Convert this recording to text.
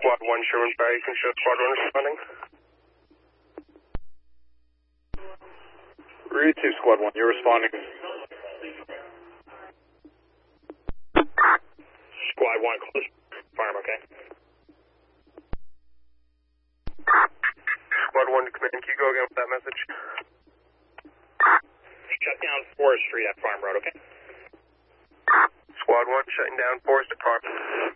Squad 1, Sherman Bay, you can show Squad 1 responding. Read 2, Squad 1, you're responding. Squad 1, close farm, okay? Squad 1 to command, can you go again with that message? Shut down Forest Street at Farm Road, okay? Squad 1, shutting down Forest at Farm.